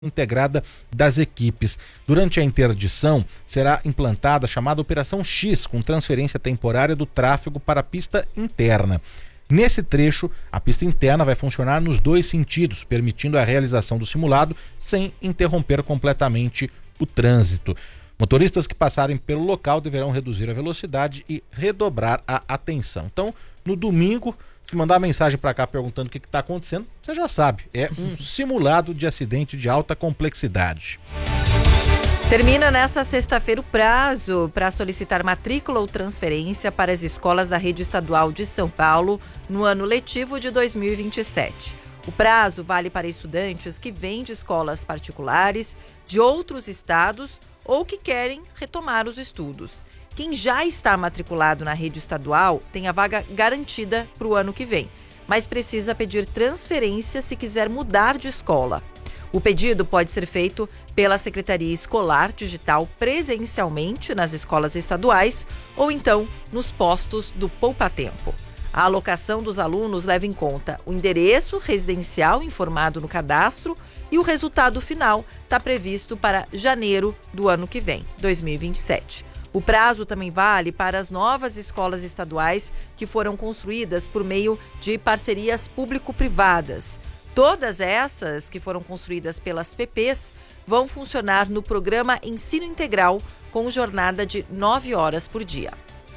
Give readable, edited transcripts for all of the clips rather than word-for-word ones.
integrada das equipes. Durante a interdição, será implantada a chamada Operação X, com transferência temporária do tráfego para a pista interna. Nesse trecho, a pista interna vai funcionar nos dois sentidos, permitindo a realização do simulado sem interromper completamente o trânsito. Motoristas que passarem pelo local deverão reduzir a velocidade e redobrar a atenção. Então, no domingo, se mandar mensagem para cá perguntando o que está acontecendo, você já sabe, é um simulado de acidente de alta complexidade. Termina nesta sexta-feira o prazo para solicitar matrícula ou transferência para as escolas da rede estadual de São Paulo no ano letivo de 2027. O prazo vale para estudantes que vêm de escolas particulares, de outros estados ou que querem retomar os estudos. Quem já está matriculado na rede estadual tem a vaga garantida para o ano que vem, mas precisa pedir transferência se quiser mudar de escola. O pedido pode ser feito pela Secretaria Escolar Digital presencialmente nas escolas estaduais ou então nos postos do Poupa Tempo. A alocação dos alunos leva em conta o endereço residencial informado no cadastro e o resultado final está previsto para janeiro do ano que vem, 2027. O prazo também vale para as novas escolas estaduais que foram construídas por meio de parcerias público-privadas. Todas essas que foram construídas pelas PPs vão funcionar no programa Ensino Integral com jornada de 9 horas por dia.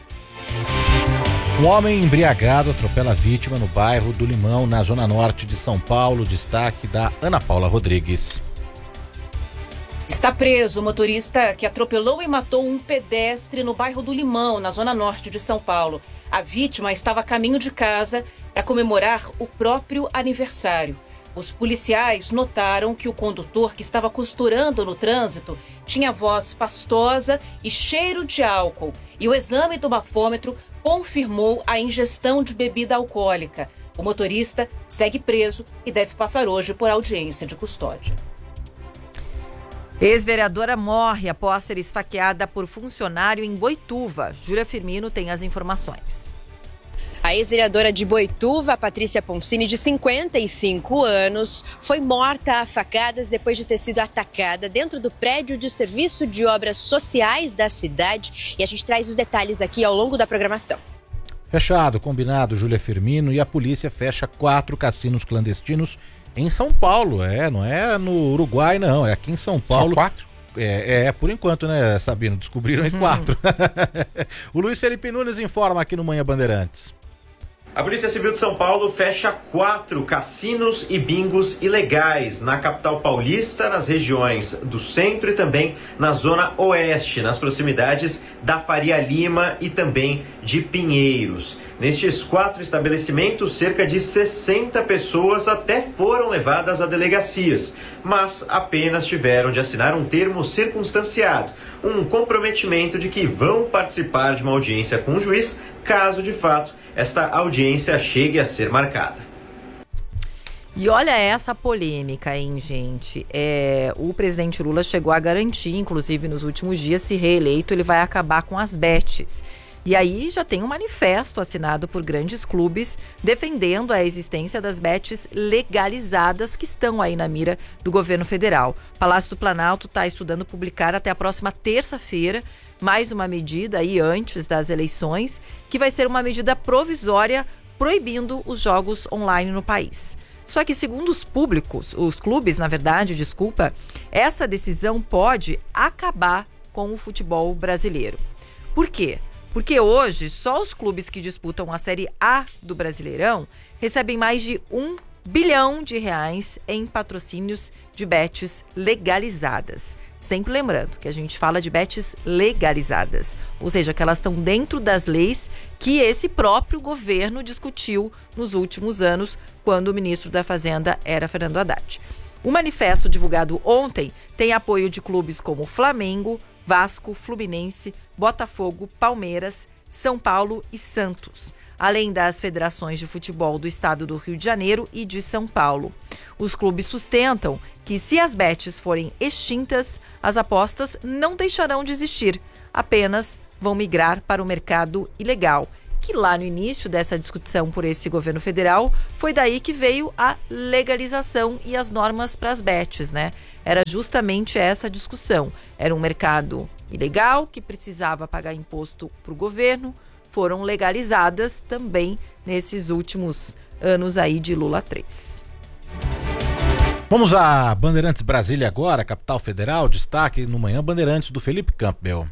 Um homem embriagado atropela a vítima no bairro do Limão, na zona norte de São Paulo. Destaque da Ana Paula Rodrigues. Está preso o motorista que atropelou e matou um pedestre no bairro do Limão, na zona norte de São Paulo. A vítima estava a caminho de casa para comemorar o próprio aniversário. Os policiais notaram que o condutor, que estava costurando no trânsito, tinha voz pastosa e cheiro de álcool. E o exame do bafômetro confirmou a ingestão de bebida alcoólica. O motorista segue preso e deve passar hoje por audiência de custódia. Ex-vereadora morre após ser esfaqueada por funcionário em Boituva. Júlia Firmino tem as informações. A ex-vereadora de Boituva, Patrícia Poncini, de 55 anos, foi morta a facadas depois de ter sido atacada dentro do prédio de serviço de obras sociais da cidade. E a gente traz os detalhes aqui ao longo da programação. Fechado, combinado, Júlia Firmino. E a polícia fecha 4 cassinos clandestinos em São Paulo. Não é no Uruguai, não. É aqui em São Paulo. Só 4? Por enquanto, né, Sabino? Descobriram em 4. O Luiz Felipe Nunes informa aqui no Manhã Bandeirantes. A Polícia Civil de São Paulo fecha 4 cassinos e bingos ilegais na capital paulista, nas regiões do centro e também na zona oeste, nas proximidades da Faria Lima e também de Pinheiros. Nestes 4 estabelecimentos, cerca de 60 pessoas até foram levadas a delegacias, mas apenas tiveram de assinar um termo circunstanciado, um comprometimento de que vão participar de uma audiência com o juiz, caso de fato esta audiência chegue a ser marcada. E olha essa polêmica, hein, gente? O presidente Lula chegou a garantir, inclusive nos últimos dias, se reeleito, ele vai acabar com as bets. E aí já tem um manifesto assinado por grandes clubes defendendo a existência das bets legalizadas que estão aí na mira do governo federal. O Palácio do Planalto está estudando publicar até a próxima terça-feira mais uma medida aí antes das eleições, que vai ser uma medida provisória proibindo os jogos online no país. Só que segundo os clubes, essa decisão pode acabar com o futebol brasileiro. Por quê? Porque hoje só os clubes que disputam a Série A do Brasileirão recebem mais de R$1 bilhão em patrocínios de bets legalizadas. Sempre lembrando que a gente fala de bets legalizadas, ou seja, que elas estão dentro das leis que esse próprio governo discutiu nos últimos anos, quando o ministro da Fazenda era Fernando Haddad. O manifesto divulgado ontem tem apoio de clubes como Flamengo, Vasco, Fluminense, Botafogo, Palmeiras, São Paulo e Santos, além das federações de futebol do estado do Rio de Janeiro e de São Paulo. Os clubes sustentam que, se as bets forem extintas, as apostas não deixarão de existir, apenas vão migrar para o mercado ilegal, que lá no início dessa discussão por esse governo federal, foi daí que veio a legalização e as normas para as bets, né? era justamente essa discussão. Era um mercado ilegal que precisava pagar imposto para o governo, foram legalizadas também nesses últimos anos aí de Lula 3. Vamos a Bandeirantes Brasília agora, capital federal, destaque no Manhã Bandeirantes do Felipe Campbell.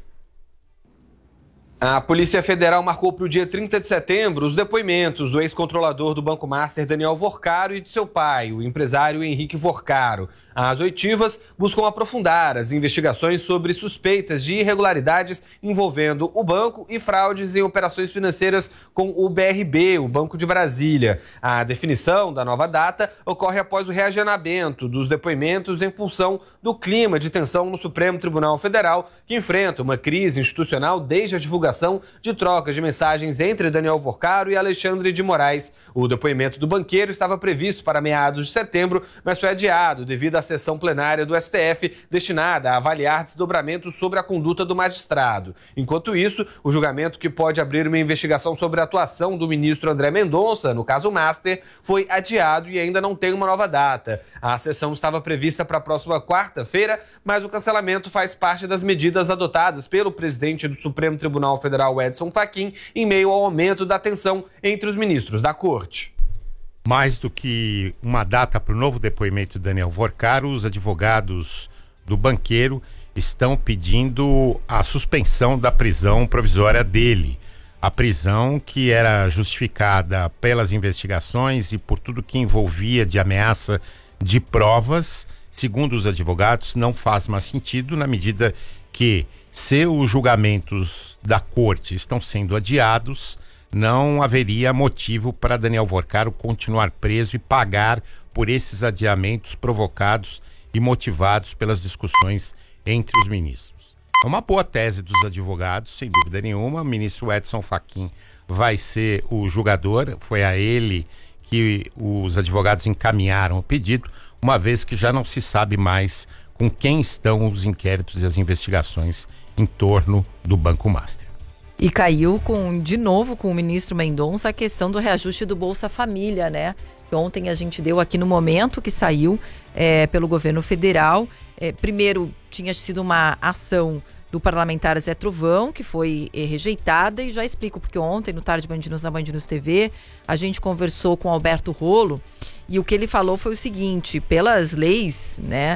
A Polícia Federal marcou para o dia 30 de setembro os depoimentos do ex-controlador do Banco Master, Daniel Vorcaro, e de seu pai, o empresário Henrique Vorcaro. As oitivas buscam aprofundar as investigações sobre suspeitas de irregularidades envolvendo o banco e fraudes em operações financeiras com o BRB, o Banco de Brasília. A definição da nova data ocorre após o reagendamento dos depoimentos em função do clima de tensão no Supremo Tribunal Federal, que enfrenta uma crise institucional desde a divulgação de trocas de mensagens entre Daniel Vorcaro e Alexandre de Moraes. O depoimento do banqueiro estava previsto para meados de setembro, mas foi adiado devido à sessão plenária do STF destinada a avaliar desdobramentos sobre a conduta do magistrado. Enquanto isso, o julgamento, que pode abrir uma investigação sobre a atuação do ministro André Mendonça no caso Master, foi adiado e ainda não tem uma nova data. A sessão estava prevista para a próxima quarta-feira, mas o cancelamento faz parte das medidas adotadas pelo presidente do Supremo Tribunal Federal, Edson Fachin, em meio ao aumento da tensão entre os ministros da Corte. Mais do que uma data para o novo depoimento de Daniel Vorcaro, os advogados do banqueiro estão pedindo a suspensão da prisão provisória dele. A prisão que era justificada pelas investigações e por tudo que envolvia de ameaça de provas, segundo os advogados, não faz mais sentido na medida que, se os julgamentos da corte estão sendo adiados, não haveria motivo para Daniel Vorcaro continuar preso e pagar por esses adiamentos provocados e motivados pelas discussões entre os ministros. É uma boa tese dos advogados, sem dúvida nenhuma. O ministro Edson Fachin vai ser o julgador, foi a ele que os advogados encaminharam o pedido, uma vez que já não se sabe mais com quem estão os inquéritos e as investigações em torno do Banco Master. E caiu de novo com o ministro Mendonça a questão do reajuste do Bolsa Família, né? Que ontem a gente deu aqui no momento que saiu pelo governo federal. Primeiro tinha sido uma ação do parlamentar Zé Trovão, que foi rejeitada, e já explico porque ontem, no Tarde Band News, na Band News TV, a gente conversou com Alberto Rolo, e o que ele falou foi o seguinte: pelas leis, né?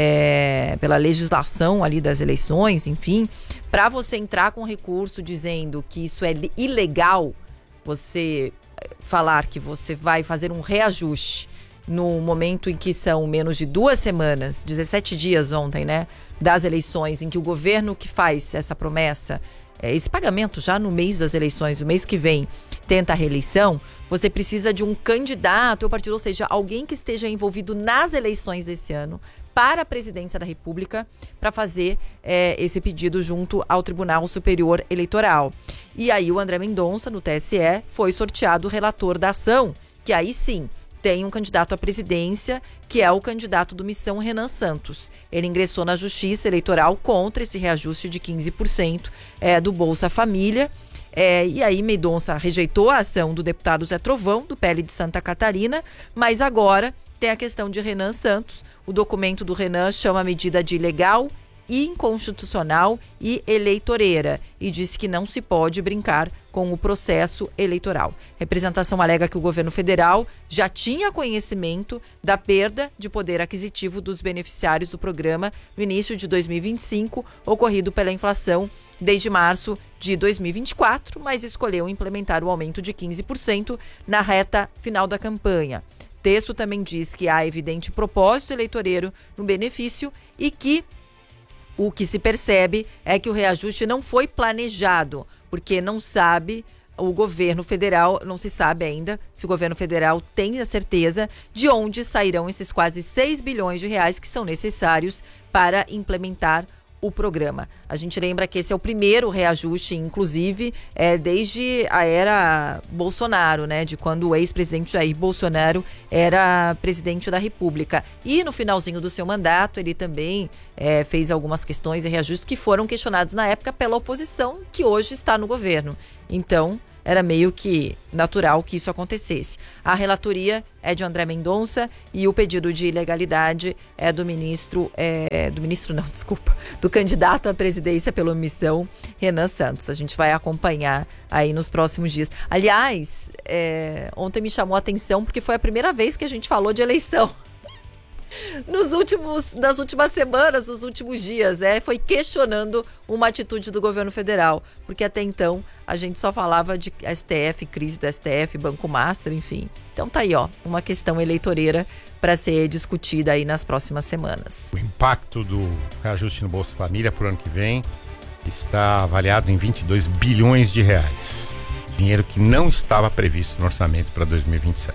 Pela legislação ali das eleições, enfim, para você entrar com recurso dizendo que isso é ilegal, você falar que você vai fazer um reajuste no momento em que são menos de 2 semanas, 17 dias ontem, né, das eleições, em que o governo que faz essa promessa, esse pagamento já no mês das eleições, o mês que vem, tenta a reeleição, você precisa de um candidato ao partido, ou seja, alguém que esteja envolvido nas eleições desse ano, para a presidência da República, para fazer esse pedido junto ao Tribunal Superior Eleitoral. E aí o André Mendonça, no TSE, foi sorteado o relator da ação, que aí sim tem um candidato à presidência, que é o candidato do Missão, Renan Santos. Ele ingressou na Justiça Eleitoral contra esse reajuste de 15% do Bolsa Família. E aí Mendonça rejeitou a ação do deputado Zé Trovão, do PL de Santa Catarina, mas agora tem a questão de Renan Santos. O documento do Renan chama a medida de ilegal, inconstitucional e eleitoreira, e disse que não se pode brincar com o processo eleitoral. Representação alega que o governo federal já tinha conhecimento da perda de poder aquisitivo dos beneficiários do programa no início de 2025, ocorrido pela inflação desde março de 2024, mas escolheu implementar o aumento de 15% na reta final da campanha. O texto também diz que há evidente propósito eleitoreiro no benefício e que o que se percebe é que o reajuste não foi planejado, porque não sabe, o governo federal, não se sabe ainda se o governo federal tem a certeza de onde sairão esses quase 6 bilhões de reais que são necessários para implementar o programa. A gente lembra que esse é o primeiro reajuste, inclusive, desde a era Bolsonaro, né? De quando o ex-presidente Jair Bolsonaro era presidente da República. E no finalzinho do seu mandato, ele também fez algumas questões e reajustes que foram questionados na época pela oposição, que hoje está no governo. Então, era meio que natural que isso acontecesse. A relatoria é de André Mendonça e o pedido de ilegalidade é do do candidato à presidência pela omissão, Renan Santos. A gente vai acompanhar aí nos próximos dias. Aliás, ontem me chamou a atenção porque foi a primeira vez que a gente falou de eleição. Nas últimas semanas, nos últimos dias, foi questionando uma atitude do governo federal, porque até então a gente só falava de STF, crise do STF, Banco Master, enfim. Então tá aí, uma questão eleitoreira para ser discutida aí nas próximas semanas. O impacto do reajuste no Bolsa Família para o ano que vem está avaliado em 22 bilhões de reais. Dinheiro que não estava previsto no orçamento para 2027.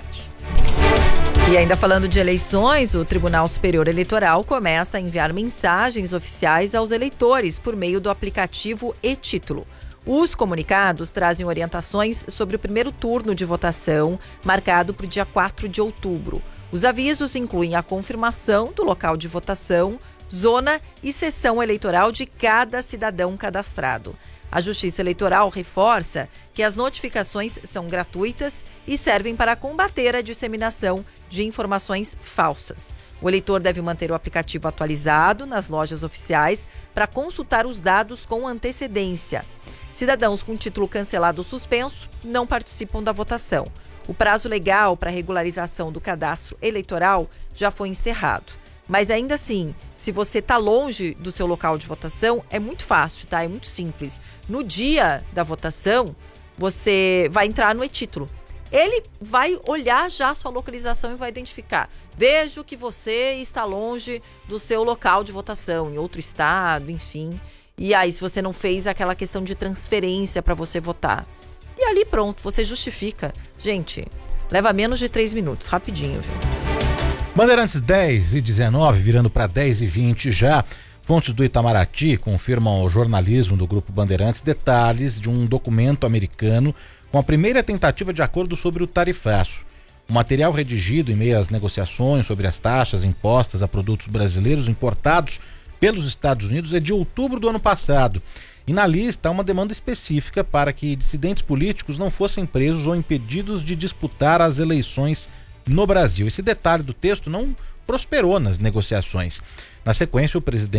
E ainda falando de eleições, o Tribunal Superior Eleitoral começa a enviar mensagens oficiais aos eleitores por meio do aplicativo e-Título. Os comunicados trazem orientações sobre o primeiro turno de votação, marcado para o dia 4 de outubro. Os avisos incluem a confirmação do local de votação, zona e sessão eleitoral de cada cidadão cadastrado. A Justiça Eleitoral reforça que as notificações são gratuitas e servem para combater a disseminação de informações falsas. O eleitor deve manter o aplicativo atualizado nas lojas oficiais para consultar os dados com antecedência. Cidadãos com título cancelado ou suspenso não participam da votação. O prazo legal para regularização do cadastro eleitoral já foi encerrado. Mas ainda assim, se você está longe do seu local de votação, é muito fácil, tá? É muito simples. No dia da votação, você vai entrar no e-Título. Ele vai olhar já a sua localização e vai identificar. Vejo que você está longe do seu local de votação, em outro estado, enfim. E aí, se você não fez aquela questão de transferência para você votar. E ali pronto, você justifica. Gente, leva menos de 3 minutos, rapidinho, viu? Bandeirantes 10 e 19, virando para 10 e 20 já. Fontes do Itamaraty confirmam ao jornalismo do Grupo Bandeirantes detalhes de um documento americano com a primeira tentativa de acordo sobre o tarifaço. O material redigido em meio às negociações sobre as taxas impostas a produtos brasileiros importados pelos Estados Unidos é de outubro do ano passado. E na lista há uma demanda específica para que dissidentes políticos não fossem presos ou impedidos de disputar as eleições no Brasil. Esse detalhe do texto não prosperou nas negociações. Na sequência,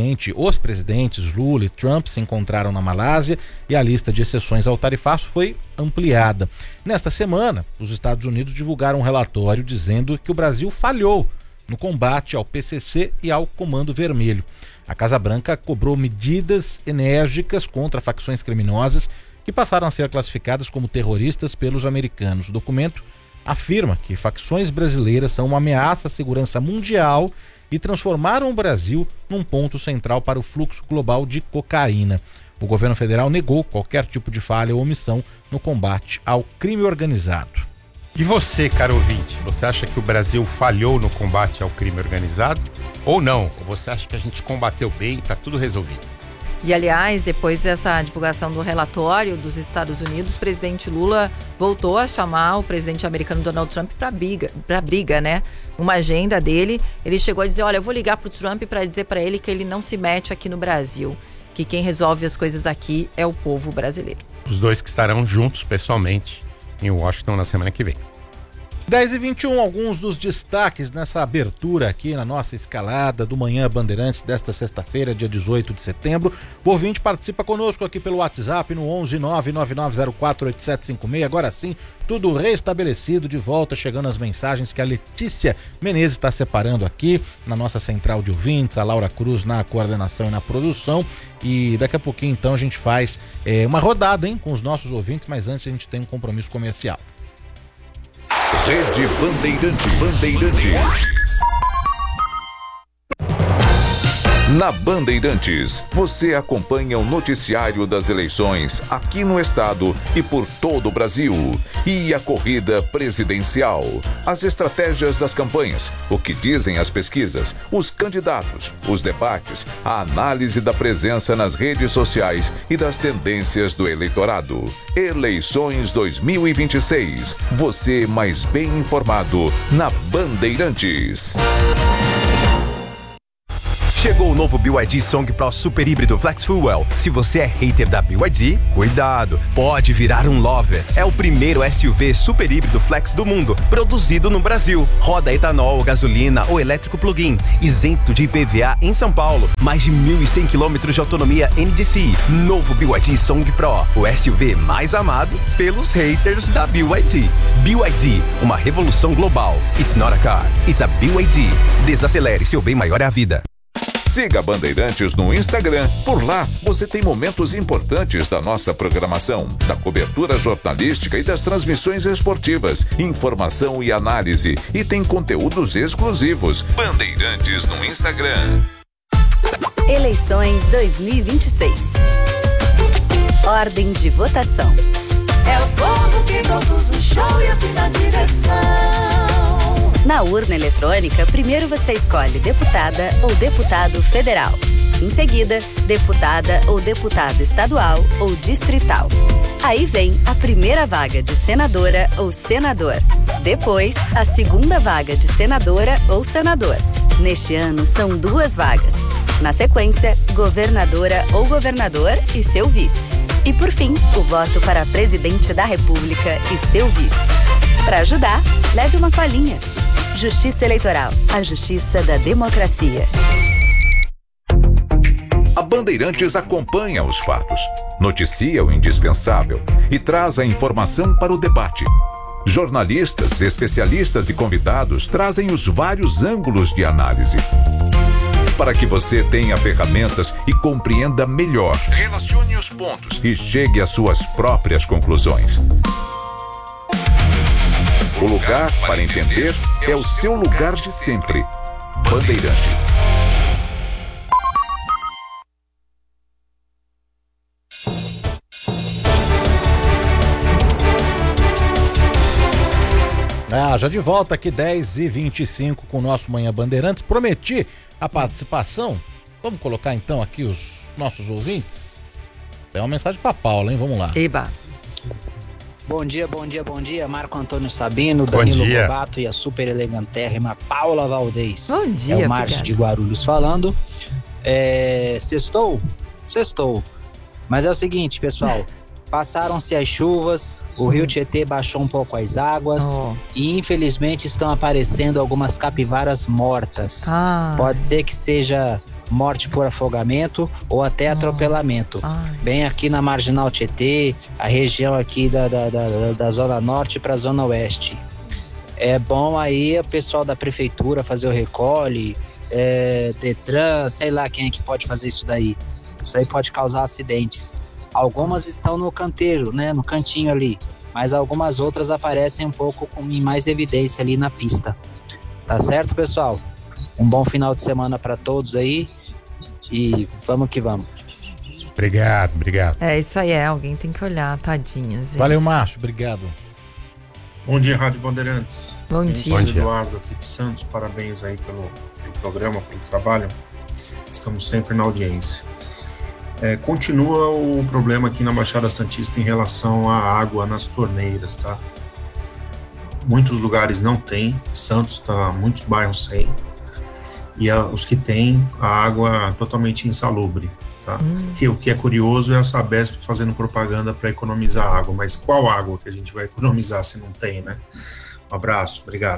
os presidentes Lula e Trump se encontraram na Malásia e a lista de exceções ao tarifaço foi ampliada. Nesta semana, os Estados Unidos divulgaram um relatório dizendo que o Brasil falhou no combate ao PCC e ao Comando Vermelho. A Casa Branca cobrou medidas enérgicas contra facções criminosas que passaram a ser classificadas como terroristas pelos americanos. O documento afirma que facções brasileiras são uma ameaça à segurança mundial e transformaram o Brasil num ponto central para o fluxo global de cocaína. O governo federal negou qualquer tipo de falha ou omissão no combate ao crime organizado. E você, caro ouvinte, você acha que o Brasil falhou no combate ao crime organizado ou não? Ou você acha que a gente combateu bem e está tudo resolvido? E, aliás, depois dessa divulgação do relatório dos Estados Unidos, o presidente Lula voltou a chamar o presidente americano Donald Trump para briga, né? Uma agenda dele, ele chegou a dizer, olha, eu vou ligar para o Trump para dizer para ele que ele não se mete aqui no Brasil, que quem resolve as coisas aqui é o povo brasileiro. Os dois que estarão juntos pessoalmente em Washington na semana que vem. 10h21, alguns dos destaques nessa abertura aqui na nossa escalada do Manhã Bandeirantes desta sexta-feira, dia 18 de setembro. O ouvinte participa conosco aqui pelo WhatsApp no 11999048756. Agora sim, tudo restabelecido, de volta, chegando as mensagens que a Letícia Menezes está separando aqui na nossa central de ouvintes, a Laura Cruz na coordenação e na produção. E daqui a pouquinho, então, a gente faz uma rodada, com os nossos ouvintes, mas antes a gente tem um compromisso comercial. Rede Bandeirantes. Na Bandeirantes, você acompanha o noticiário das eleições aqui no estado e por todo o Brasil. E a corrida presidencial, as estratégias das campanhas, o que dizem as pesquisas, os candidatos, os debates, a análise da presença nas redes sociais e das tendências do eleitorado. Eleições 2026. Você mais bem informado na Bandeirantes. Chegou o novo BYD Song Pro Super Híbrido Flex Fuel. Se você é hater da BYD, cuidado, pode virar um lover. É o primeiro SUV super híbrido flex do mundo, produzido no Brasil. Roda etanol, gasolina ou elétrico plug-in, isento de IPVA em São Paulo. Mais de 1.100 km de autonomia NDCi. Novo BYD Song Pro, o SUV mais amado pelos haters da BYD. BYD, uma revolução global. It's not a car, it's a BYD. Desacelere, seu bem maior é a vida. Siga Bandeirantes no Instagram. Por lá, você tem momentos importantes da nossa programação, da cobertura jornalística e das transmissões esportivas, informação e análise. E tem conteúdos exclusivos. Bandeirantes no Instagram. Eleições 2026. Ordem de votação. É o povo que produz o show e assim na direção. Na urna eletrônica, primeiro você escolhe deputada ou deputado federal. Em seguida, deputada ou deputado estadual ou distrital. Aí vem a primeira vaga de senadora ou senador. Depois, a segunda vaga de senadora ou senador. Neste ano, são 2 vagas. Na sequência, governadora ou governador e seu vice. E por fim, o voto para presidente da República e seu vice. Para ajudar, leve uma colinha. Justiça Eleitoral, a justiça da democracia. A Bandeirantes acompanha os fatos, noticia o indispensável e traz a informação para o debate. Jornalistas, especialistas e convidados trazem os vários ângulos de análise. Para que você tenha ferramentas e compreenda melhor, relacione os pontos e chegue às suas próprias conclusões. O lugar para entender é o seu lugar de sempre. Bandeirantes. Já de volta aqui 10h25 com o nosso Manhã Bandeirantes. Prometi a participação. Vamos colocar então aqui os nossos ouvintes. Tem uma mensagem para Paula, hein? Vamos lá. Eba. Bom dia, bom dia, bom dia. Marco Antônio Sabino, Danilo Bobato e a super elegantérrima Paula Valdez. Bom dia, é o Márcio de Guarulhos falando. Sextou? Sextou. Mas é o seguinte, pessoal. Passaram-se as chuvas, o rio Tietê baixou um pouco as águas e infelizmente estão aparecendo algumas capivaras mortas. Pode ser que seja morte por afogamento ou até atropelamento. Bem aqui na Marginal Tietê, a região aqui da Zona Norte para a Zona Oeste. É bom aí o pessoal da prefeitura fazer o recolhe, Detran, sei lá quem é que pode fazer isso daí. Isso aí pode causar acidentes. Algumas estão no canteiro, né, no cantinho ali, mas algumas outras aparecem um pouco em mais evidência ali na pista. Tá certo, pessoal? Um bom final de semana para todos aí e vamos que vamos. Obrigado. É isso aí, alguém tem que olhar, tadinha, gente. Valeu, Márcio, obrigado. Bom dia, Rádio Bandeirantes. Bom dia. Bom dia. Eduardo aqui de Santos, parabéns aí pelo programa, pelo trabalho. Estamos sempre na audiência. Continua o problema aqui na Baixada Santista em relação à água nas torneiras, tá? Muitos lugares não tem, Santos tá, muitos bairros sem, e os que tem, a água totalmente insalubre, tá? O que é curioso é a Sabesp fazendo propaganda para economizar água, mas qual água que a gente vai economizar se não tem, né? Um abraço, obrigado.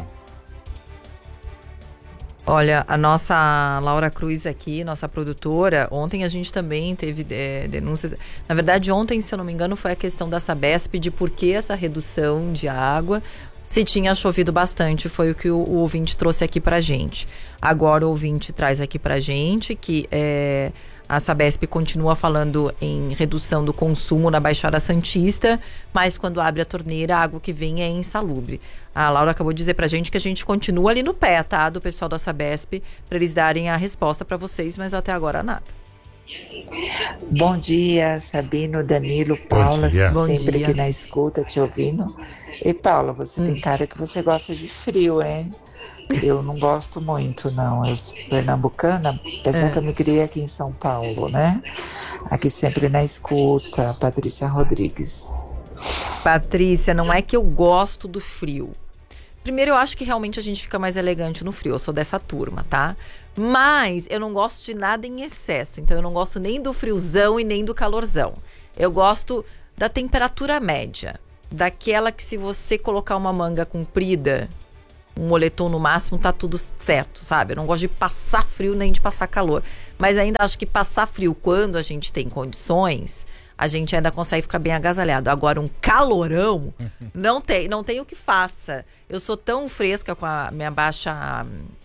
Olha, a nossa Laura Cruz aqui, nossa produtora, ontem a gente também teve denúncias. Na verdade, ontem, se eu não me engano, foi a questão da Sabesp de por que essa redução de água, se tinha chovido bastante, foi o que o ouvinte trouxe aqui pra gente. Agora o ouvinte traz aqui pra gente que a Sabesp continua falando em redução do consumo na Baixada Santista, mas quando abre a torneira, a água que vem é insalubre. A Laura acabou de dizer pra gente que a gente continua ali no pé, tá? Do pessoal da Sabesp, pra eles darem a resposta pra vocês, mas até agora nada. Bom dia, Sabino, Danilo, Paula, sempre aqui na escuta, te ouvindo. E Paula, você tem cara que você gosta de frio, hein? Eu não gosto muito, não. Eu sou pernambucana, apesar que eu me criei aqui em São Paulo, né? Aqui sempre na escuta, Patrícia Rodrigues. Patrícia, não é que eu gosto do frio. Primeiro, eu acho que realmente a gente fica mais elegante no frio. Eu sou dessa turma, tá? Mas eu não gosto de nada em excesso. Então, eu não gosto nem do friozão e nem do calorzão. Eu gosto da temperatura média. Daquela que, se você colocar uma manga comprida, um moletom no máximo, tá tudo certo, sabe? Eu não gosto de passar frio nem de passar calor. Mas ainda acho que passar frio quando a gente tem condições, a gente ainda consegue ficar bem agasalhado. Agora, um calorão, não tem o que faça. Eu sou tão fresca com a minha baixa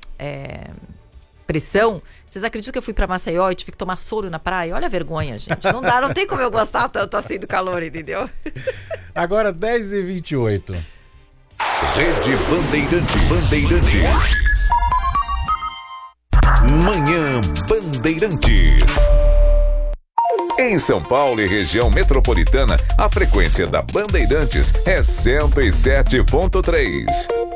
pressão. Vocês acreditam que eu fui pra Maceió e tive que tomar soro na praia? Olha a vergonha, gente. Não tem como eu gostar tanto assim do calor, entendeu? Agora 10h28. Rede Bandeirantes. Manhã Bandeirantes. Em São Paulo e região metropolitana, a frequência da Bandeirantes é 107.3.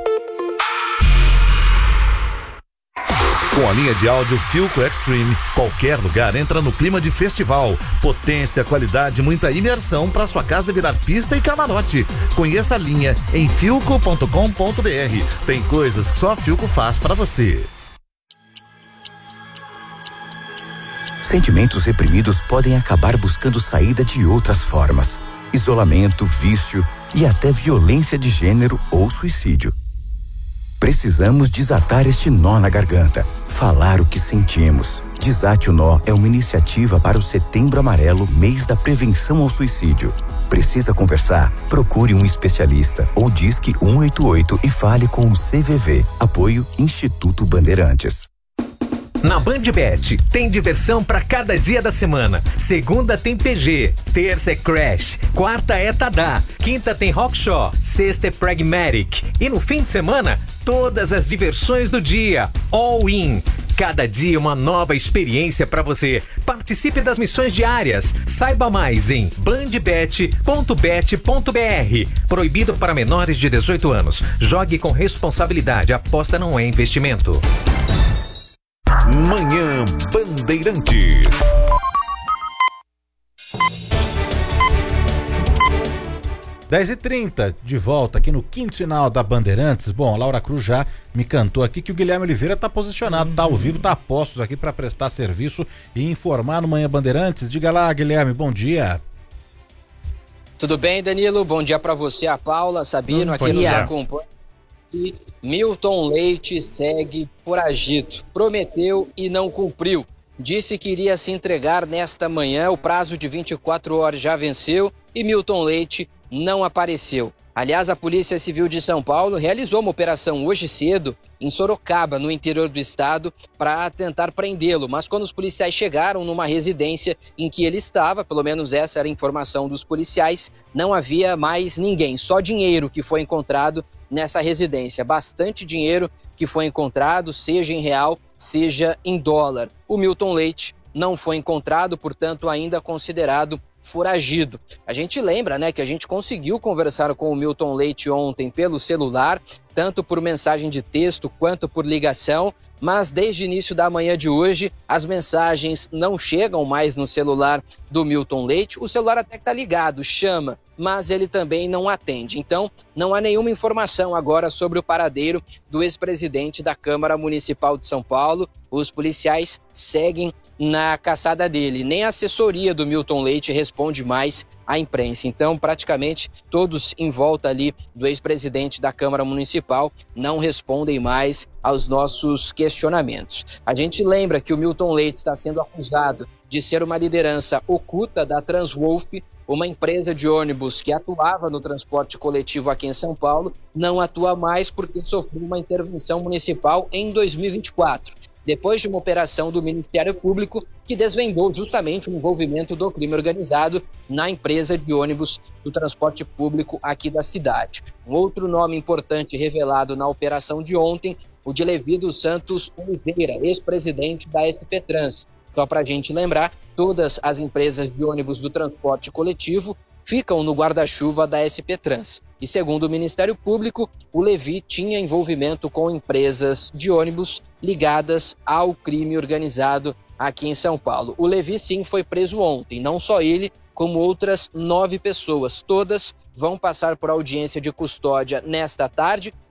Com a linha de áudio Philco Extreme, qualquer lugar entra no clima de festival. Potência, qualidade, muita imersão para sua casa virar pista e camarote. Conheça a linha em philco.com.br. Tem coisas que só a Philco faz para você. Sentimentos reprimidos podem acabar buscando saída de outras formas. Isolamento, vício e até violência de gênero ou suicídio. Precisamos desatar este nó na garganta, falar o que sentimos. Desate o Nó é uma iniciativa para o Setembro Amarelo, mês da prevenção ao suicídio. Precisa conversar? Procure um especialista ou disque 188 e fale com o CVV. Apoio Instituto Bandeirantes. Na BandBet, tem diversão para cada dia da semana. Segunda tem PG, terça é Crash, quarta é Tadá, quinta tem Rockshaw, sexta é Pragmatic. E no fim de semana, todas as diversões do dia. All in. Cada dia uma nova experiência para você. Participe das missões diárias. Saiba mais em bandbet.bet.br. Proibido para menores de 18 anos. Jogue com responsabilidade. Aposta não é investimento. Manhã Bandeirantes. Dez e 30 de volta aqui no quinto sinal da Bandeirantes. Bom, a Laura Cruz já me cantou aqui que o Guilherme Oliveira tá posicionado, tá ao vivo, tá a postos aqui para prestar serviço e informar no Manhã Bandeirantes. Diga lá, Guilherme, bom dia. Tudo bem, Danilo? Bom dia para você, a Paula, Sabino, aqui nos acompanha. E Milton Leite segue foragido. Prometeu e não cumpriu. Disse que iria se entregar nesta manhã. O prazo de 24 horas já venceu e Milton Leite não apareceu. Aliás, a Polícia Civil de São Paulo realizou uma operação hoje cedo em Sorocaba, no interior do estado, para tentar prendê-lo. Mas quando os policiais chegaram numa residência em que ele estava, pelo menos essa era a informação dos policiais, não havia mais ninguém, só dinheiro que foi encontrado nessa residência. Bastante dinheiro que foi encontrado, seja em real, seja em dólar. O Milton Leite não foi encontrado, portanto, ainda considerado foragido. A gente lembra, né, que a gente conseguiu conversar com o Milton Leite ontem pelo celular, tanto por mensagem de texto quanto por ligação, mas desde o início da manhã de hoje as mensagens não chegam mais no celular do Milton Leite. O celular até que está ligado, chama, mas ele também não atende. Então, não há nenhuma informação agora sobre o paradeiro do ex-presidente da Câmara Municipal de São Paulo. Os policiais seguem na caçada dele. Nem a assessoria do Milton Leite responde mais à imprensa. Então, praticamente todos em volta ali do ex-presidente da Câmara Municipal não respondem mais aos nossos questionamentos. A gente lembra que o Milton Leite está sendo acusado de ser uma liderança oculta da Transwolf, uma empresa de ônibus que atuava no transporte coletivo aqui em São Paulo, não atua mais porque sofreu uma intervenção municipal em 2024. Depois de uma operação do Ministério Público que desvendou justamente o envolvimento do crime organizado na empresa de ônibus do transporte público aqui da cidade. Um outro nome importante revelado na operação de ontem, o de Levi dos Santos Oliveira, ex-presidente da SP Trans. Só para a gente lembrar, todas as empresas de ônibus do transporte coletivo ficam no guarda-chuva da SP Trans. E segundo o Ministério Público, o Levi tinha envolvimento com empresas de ônibus ligadas ao crime organizado aqui em São Paulo. O Levi, sim, foi preso ontem. Não só ele, como outras 9 pessoas. Todas vão passar por audiência de custódia nesta tarde.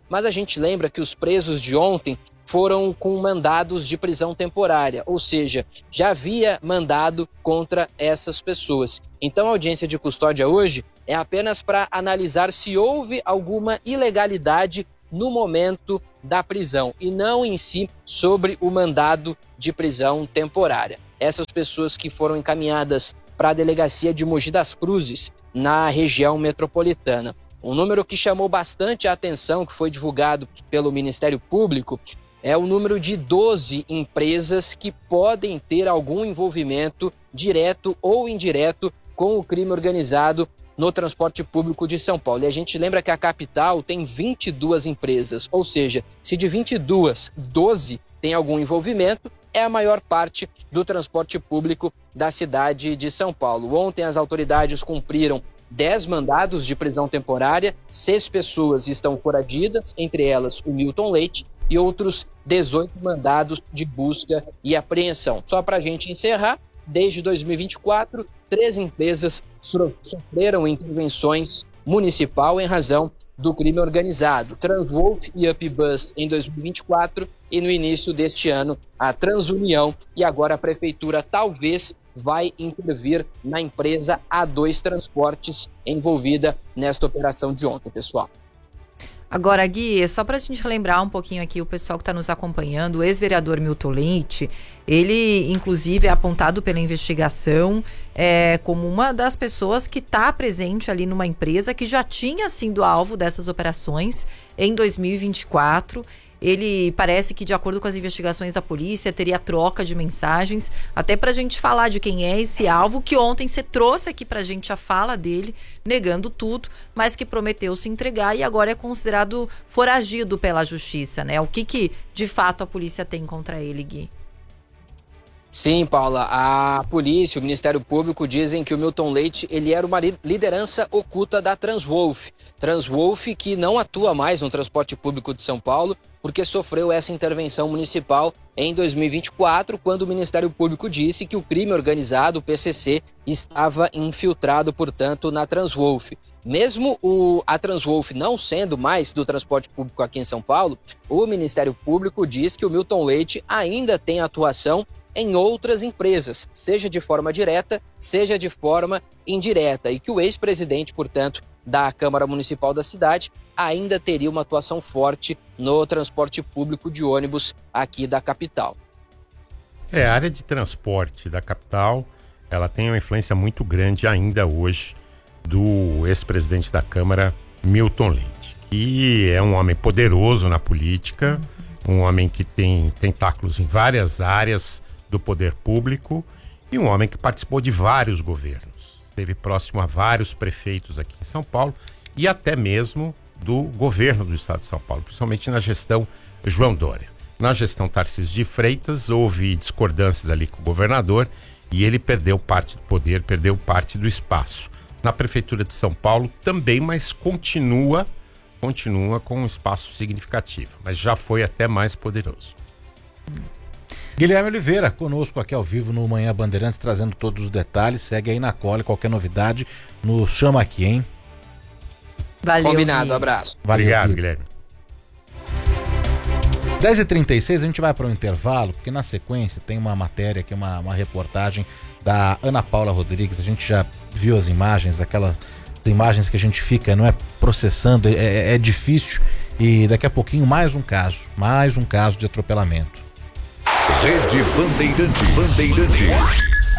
mas a gente lembra que os presos de ontem foram com mandados de prisão temporária, ou seja, já havia mandado contra essas pessoas. Então a audiência de custódia hoje é apenas para analisar se houve alguma ilegalidade no momento da prisão e não em si sobre o mandado de prisão temporária. Essas pessoas que foram encaminhadas para a delegacia de Mogi das Cruzes, na região metropolitana. Um número que chamou bastante a atenção, que foi divulgado pelo Ministério Público, é o número de 12 empresas que podem ter algum envolvimento direto ou indireto com o crime organizado no transporte público de São Paulo. E a gente lembra que a capital tem 22 empresas, ou seja, se de 22, 12 tem algum envolvimento, é a maior parte do transporte público da cidade de São Paulo. Ontem as autoridades cumpriram 10 mandados de prisão temporária, 6 pessoas estão foragidas, entre elas o Milton Leite, e outros 18 mandados de busca e apreensão. Só para a gente encerrar, desde 2024, 3 empresas sofreram intervenções municipal em razão do crime organizado. Transwolf e Upbus em 2024 e no início deste ano a Transunião, e agora a Prefeitura talvez vai intervir na empresa A2 Transportes envolvida nesta operação de ontem, pessoal. Agora, Gui, só para a gente relembrar um pouquinho aqui o pessoal que está nos acompanhando, o ex-vereador Milton Leite, ele inclusive é apontado pela investigação como uma das pessoas que está presente ali numa empresa que já tinha sido alvo dessas operações em 2024. Ele parece que, de acordo com as investigações da polícia, teria troca de mensagens, até pra gente falar de quem é esse alvo, que ontem você trouxe aqui pra gente a fala dele, negando tudo, mas que prometeu se entregar e agora é considerado foragido pela justiça, né? O que de fato a polícia tem contra ele, Gui? Sim, Paula, a polícia, o Ministério Público dizem que o Milton Leite, ele era uma liderança oculta da Transwolf. Transwolf que não atua mais no transporte público de São Paulo, porque sofreu essa intervenção municipal em 2024, quando o Ministério Público disse que o crime organizado, o PCC, estava infiltrado, portanto, na Transwolf. Mesmo a Transwolf não sendo mais do transporte público aqui em São Paulo, o Ministério Público diz que o Milton Leite ainda tem atuação em outras empresas, seja de forma direta, seja de forma indireta, e que o ex-presidente, portanto, da Câmara Municipal da cidade ainda teria uma atuação forte no transporte público de ônibus aqui da capital. A área de transporte da capital, ela tem uma influência muito grande ainda hoje do ex-presidente da Câmara, Milton Leite, que é um homem poderoso na política, um homem que tem tentáculos em várias áreas do poder público e um homem que participou de vários governos. Esteve próximo a vários prefeitos aqui em São Paulo e até mesmo do governo do estado de São Paulo, principalmente na gestão João Dória. Na gestão Tarcísio de Freitas, houve discordâncias ali com o governador e ele perdeu parte do poder, perdeu parte do espaço. Na prefeitura de São Paulo também, mas continua com um espaço significativo, mas já foi até mais poderoso. Guilherme Oliveira, conosco aqui ao vivo no Manhã Bandeirantes, trazendo todos os detalhes. Segue aí na cola, qualquer novidade, nos chama aqui, hein? Valeu, combinado, abraço. Valeu, obrigado, Guilherme. 10h36, a gente vai para um intervalo, porque na sequência tem uma matéria aqui, uma reportagem da Ana Paula Rodrigues. A gente já viu as imagens, aquelas imagens que a gente fica, não é, processando, é difícil. E daqui a pouquinho mais um caso de atropelamento. Rede Bandeirantes.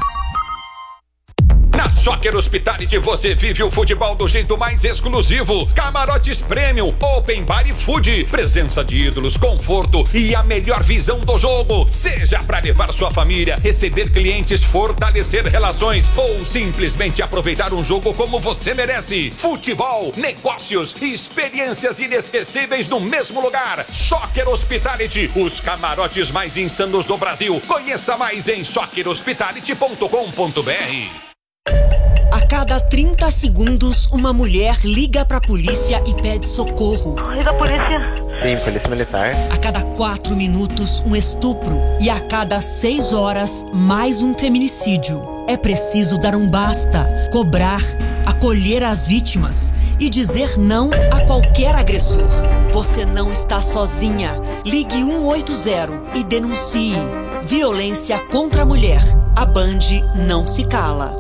Na Soccer Hospitality você vive o futebol do jeito mais exclusivo. Camarotes Premium, Open Bar e Food, presença de ídolos, conforto e a melhor visão do jogo. Seja para levar sua família, receber clientes, fortalecer relações ou simplesmente aproveitar um jogo como você merece. Futebol, negócios e experiências inesquecíveis no mesmo lugar. Soccer Hospitality, os camarotes mais insanos do Brasil. Conheça mais em soccerhospitality.com.br. A cada 30 segundos, uma mulher liga pra polícia e pede socorro. Liga a polícia. Sim, polícia militar. A cada 4 minutos, um estupro. E a cada 6 horas, mais um feminicídio. É preciso dar um basta, cobrar, acolher as vítimas e dizer não a qualquer agressor. Você não está sozinha. Ligue 180 e denuncie. Violência contra a mulher. A Band não se cala.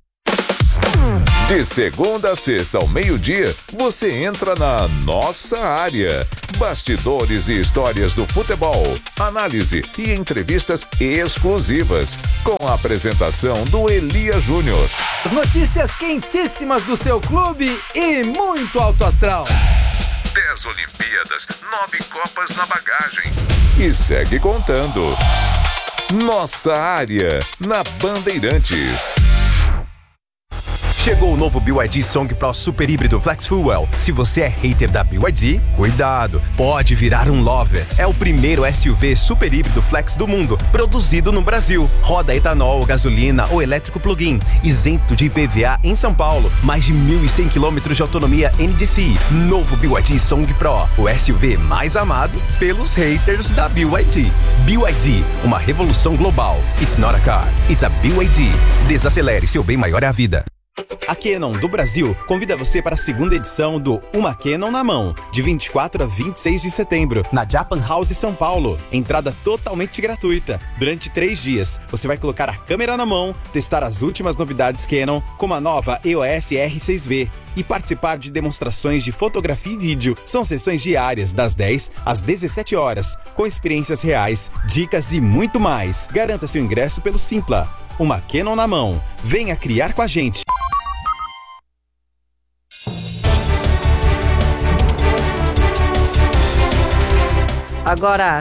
De segunda a sexta ao meio-dia, você entra na Nossa Área. Bastidores e histórias do futebol, análise e entrevistas exclusivas, com a apresentação do Elia Júnior. As notícias quentíssimas do seu clube e muito alto astral. 10 Olimpíadas, 9 Copas na bagagem. E segue contando. Nossa Área, na Bandeirantes. Chegou o novo BYD Song Pro Super Híbrido Flex Fuel. Se você é hater da BYD, cuidado, pode virar um lover. É o primeiro SUV super híbrido flex do mundo, produzido no Brasil. Roda etanol, gasolina ou elétrico plug-in, isento de IPVA em São Paulo. Mais de 1.100 km de autonomia NDCi. Novo BYD Song Pro, o SUV mais amado pelos haters da BYD. BYD, uma revolução global. It's not a car, it's a BYD. Desacelere, seu bem maior é a vida. A Canon do Brasil convida você para a segunda edição do Uma Canon na Mão, de 24 a 26 de setembro, na Japan House São Paulo. Entrada totalmente gratuita. Durante 3 dias, você vai colocar a câmera na mão, testar as últimas novidades Canon, como a nova EOS R6V, e participar de demonstrações de fotografia e vídeo. São sessões diárias, das 10 às 17 horas, com experiências reais, dicas e muito mais. Garanta seu ingresso pelo Simpla. Uma Canon na Mão. Venha criar com a gente. Agora,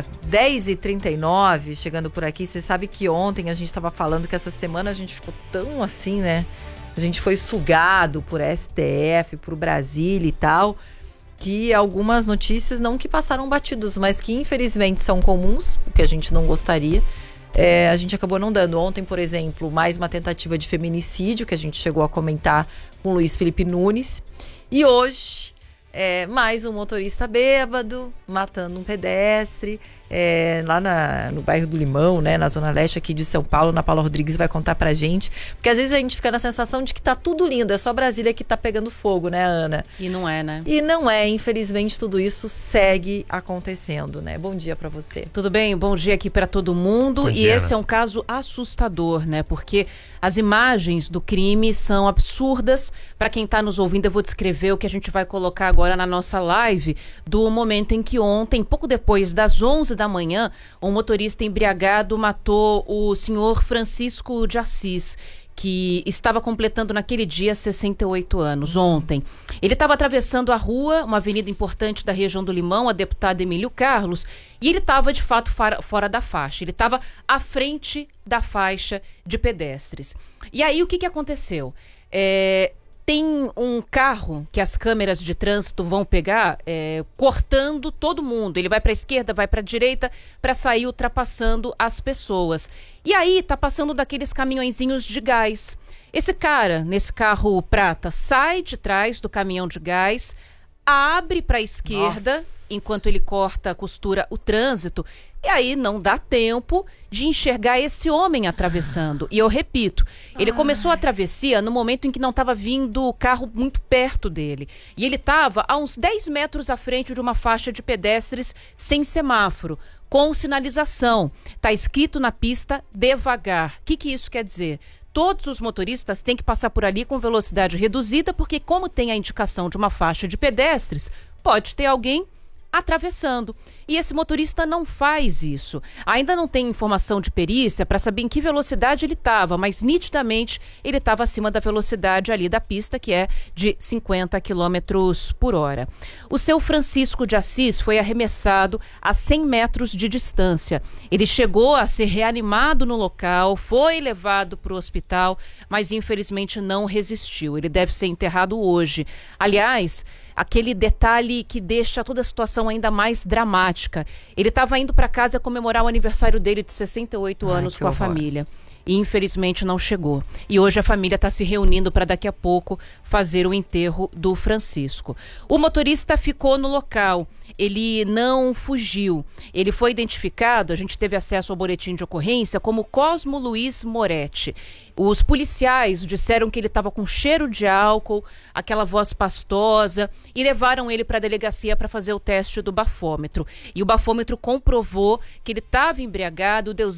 10h39, chegando por aqui, você sabe que ontem a gente estava falando que essa semana a gente ficou tão assim, né? A gente foi sugado por STF, por Brasília e tal, que algumas notícias não que passaram batidos, mas que infelizmente são comuns, o que a gente não gostaria, a gente acabou não dando. Ontem, por exemplo, mais uma tentativa de feminicídio, que a gente chegou a comentar com o Luiz Felipe Nunes. E hoje, mais um motorista bêbado, matando um pedestre, lá no bairro do Limão, né, na Zona Leste aqui de São Paulo. Ana Paula Rodrigues vai contar pra gente, porque às vezes a gente fica na sensação de que tá tudo lindo, é só Brasília que tá pegando fogo, né, Ana? E não é, né? E não é, infelizmente tudo isso segue acontecendo, né? Bom dia pra você. Tudo bem? Bom dia aqui pra todo mundo. Bom dia, esse é um caso assustador, né? Porque as imagens do crime são absurdas. Pra quem tá nos ouvindo, eu vou descrever o que a gente vai colocar agora na nossa live, do momento em que ontem, pouco depois das 11 da manhã, um motorista embriagado matou o senhor Francisco de Assis, que estava completando naquele dia 68 anos, ontem. Ele estava atravessando a rua, uma avenida importante da região do Limão, a deputada Emílio Carlos, e ele estava de fato fora da faixa. Ele estava à frente da faixa de pedestres. E aí o que aconteceu? Tem um carro que as câmeras de trânsito vão pegar cortando todo mundo. Ele vai para a esquerda, vai para a direita para sair ultrapassando as pessoas. E aí tá passando daqueles caminhõezinhos de gás. Esse cara, nesse carro prata, sai de trás do caminhão de gás, abre para a esquerda, enquanto ele corta, costura o trânsito, e aí não dá tempo de enxergar esse homem atravessando. E eu repito, ele começou a travessia no momento em que não estava vindo o carro muito perto dele. E ele estava a uns 10 metros à frente de uma faixa de pedestres sem semáforo, com sinalização. Está escrito na pista, devagar. O que isso quer dizer? Todos os motoristas têm que passar por ali com velocidade reduzida, porque como tem a indicação de uma faixa de pedestres, pode ter alguém atravessando. E esse motorista não faz isso. Ainda não tem informação de perícia para saber em que velocidade ele estava, mas nitidamente ele estava acima da velocidade ali da pista, que é de 50 km por hora. O seu Francisco de Assis foi arremessado a 100 metros de distância. Ele chegou a ser reanimado no local, foi levado para o hospital, mas infelizmente não resistiu. Ele deve ser enterrado hoje. Aliás, aquele detalhe que deixa toda a situação ainda mais dramática. Ele estava indo para casa comemorar o aniversário dele de 68 anos com a família. E infelizmente não chegou. E hoje a família está se reunindo para daqui a pouco fazer o enterro do Francisco. O motorista ficou no local. Ele não fugiu. Ele foi identificado, a gente teve acesso ao boletim de ocorrência, como Cosmo Luiz Moretti. Os policiais disseram que ele estava com cheiro de álcool, aquela voz pastosa, e levaram ele para a delegacia para fazer o teste do bafômetro. E o bafômetro comprovou que ele estava embriagado, deu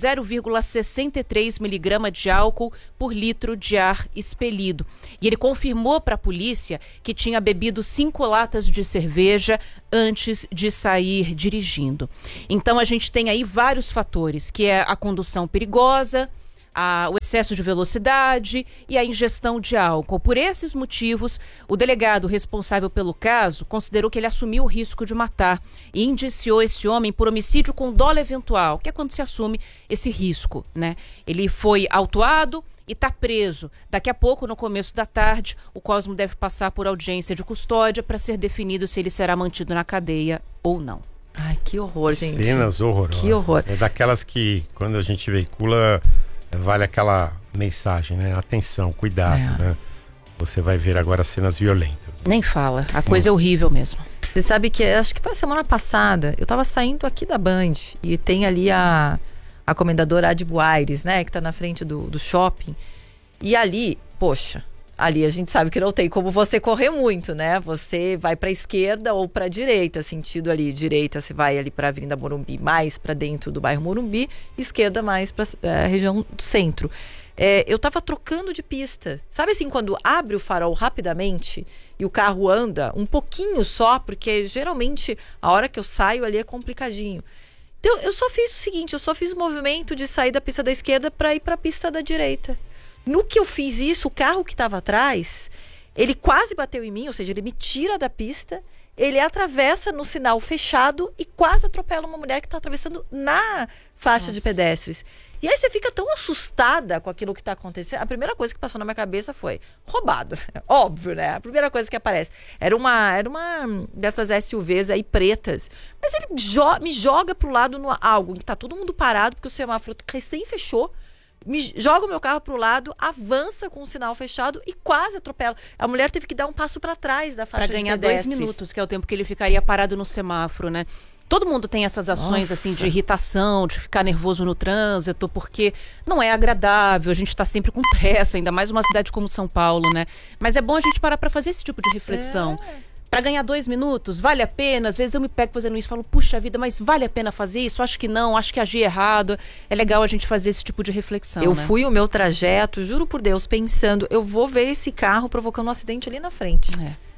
0,63 miligrama de álcool por litro de ar expelido. E ele confirmou para a polícia que tinha bebido 5 latas de cerveja antes de sair dirigindo. Então a gente tem aí vários fatores, que é a condução perigosa, o excesso de velocidade e a ingestão de álcool. Por esses motivos, o delegado responsável pelo caso considerou que ele assumiu o risco de matar e indiciou esse homem por homicídio com dolo eventual, que é quando se assume esse risco, né? Ele foi autuado e está preso. Daqui a pouco, no começo da tarde, o Cosmo deve passar por audiência de custódia para ser definido se ele será mantido na cadeia ou não. Ai, que horror, gente. Cenas horrorosas. Que horror. É daquelas que, quando a gente veicula, vale aquela mensagem, né? Atenção, cuidado, né? Você vai ver agora cenas violentas. Nem fala. A coisa é horrível mesmo. Você sabe que, acho que foi semana passada, eu tava saindo aqui da Band e tem ali a comendadora Adbo Aires, né? Que tá na frente do shopping. E ali, poxa, ali a gente sabe que não tem como você correr muito, né? Você vai pra esquerda ou pra direita, sentido ali, direita você vai ali pra Avenida Morumbi, mais pra dentro do bairro Morumbi, esquerda mais pra região do centro. Eu tava trocando de pista. Sabe assim, quando abre o farol rapidamente e o carro anda um pouquinho só, porque geralmente a hora que eu saio ali é complicadinho. Então eu só fiz o seguinte, eu só fiz o movimento de sair da pista da esquerda para ir para a pista da direita. No que eu fiz isso, o carro que estava atrás, ele quase bateu em mim, ou seja, ele me tira da pista, ele atravessa no sinal fechado e quase atropela uma mulher que está atravessando na faixa de pedestres. E aí você fica tão assustada com aquilo que está acontecendo. A primeira coisa que passou na minha cabeça foi roubada. Óbvio, né? A primeira coisa que aparece. Era uma dessas SUVs aí pretas. Mas ele me joga pro lado algo que tá todo mundo parado, porque o semáforo recém fechou. Me joga o meu carro pro lado, avança com o sinal fechado e quase atropela. A mulher teve que dar um passo para trás da faixa de pedestres. Pra ganhar 2 minutos, que é o tempo que ele ficaria parado no semáforo, né? Todo mundo tem essas ações assim de irritação, de ficar nervoso no trânsito, porque não é agradável, a gente está sempre com pressa, ainda mais uma cidade como São Paulo, né? Mas é bom a gente parar para fazer esse tipo de reflexão. Para ganhar 2 minutos, vale a pena? Às vezes eu me pego fazendo isso e falo, puxa vida, mas vale a pena fazer isso? Acho que não, acho que agi errado. É legal a gente fazer esse tipo de reflexão, Eu né? fui o meu trajeto, juro por Deus, pensando, eu vou ver esse carro provocando um acidente ali na frente.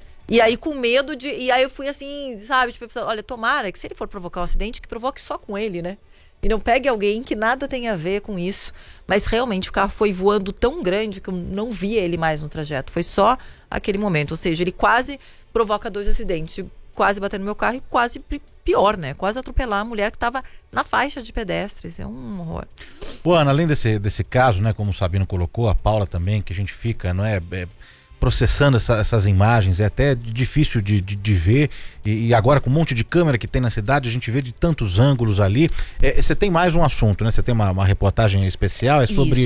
E aí com medo de... E aí eu fui assim, sabe? Tipo, olha, tomara que se ele for provocar um acidente, que provoque só com ele, né? E não pegue alguém que nada tem a ver com isso. Mas realmente o carro foi voando tão grande que eu não vi ele mais no trajeto. Foi só aquele momento. Ou seja, ele quase provoca 2 acidentes. De quase bater no meu carro e quase pior, né? Quase atropelar a mulher que estava na faixa de pedestres. É um horror. Pô, Ana, além desse caso, né? Como o Sabino colocou, a Paula também, que a gente fica, não é processando essas imagens, é até difícil de ver, e agora com um monte de câmera que tem na cidade, a gente vê de tantos ângulos ali. Você tem mais um assunto, né? Você tem uma reportagem especial,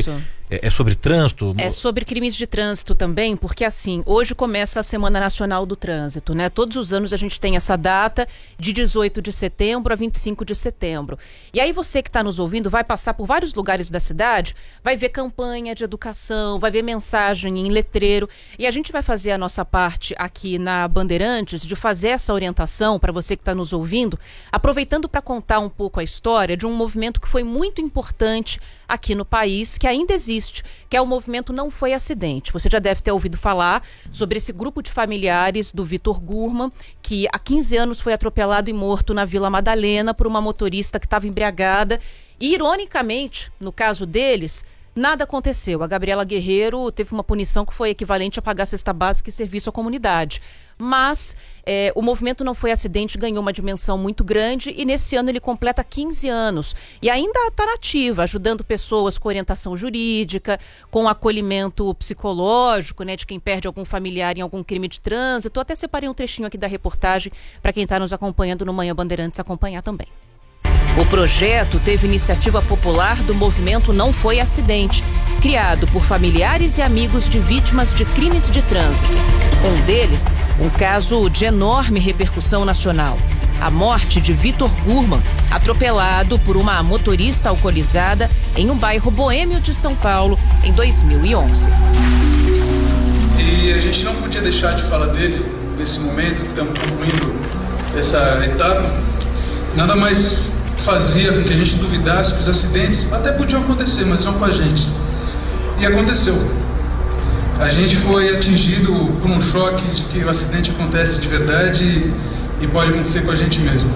é sobre trânsito? É sobre crimes de trânsito também, porque assim, hoje começa a Semana Nacional do Trânsito, né? Todos os anos a gente tem essa data de 18 de setembro a 25 de setembro. E aí você que está nos ouvindo vai passar por vários lugares da cidade, vai ver campanha de educação, vai ver mensagem em letreiro, e a gente vai fazer a nossa parte aqui na Bandeirantes de fazer essa orientação para você que está nos ouvindo, aproveitando para contar um pouco a história de um movimento que foi muito importante aqui no país, que ainda existe, que é o movimento Não Foi Acidente. Você já deve ter ouvido falar sobre esse grupo de familiares do Vitor Gurman, que há 15 anos foi atropelado e morto na Vila Madalena por uma motorista que estava embriagada. E, ironicamente, no caso deles, nada aconteceu. A Gabriela Guerreiro teve uma punição que foi equivalente a pagar cesta básica e serviço à comunidade. Mas o movimento Não Foi Acidente ganhou uma dimensão muito grande e nesse ano ele completa 15 anos. E ainda está nativa, ajudando pessoas com orientação jurídica, com acolhimento psicológico, né, de quem perde algum familiar em algum crime de trânsito. Eu até separei um trechinho aqui da reportagem para quem está nos acompanhando no Manhã Bandeirantes acompanhar também. O projeto teve iniciativa popular do movimento Não Foi Acidente, criado por familiares e amigos de vítimas de crimes de trânsito. Um deles, um caso de enorme repercussão nacional. a morte de Vitor Gurman, atropelado por uma motorista alcoolizada em um bairro boêmio de São Paulo em 2011. E a gente não podia deixar de falar dele nesse momento que estamos concluindo essa etapa. Nada mais fazia com que a gente duvidasse que os acidentes até podiam acontecer, mas não com a gente. E aconteceu. A gente foi atingido por um choque de que o acidente acontece de verdade e pode acontecer com a gente mesmo.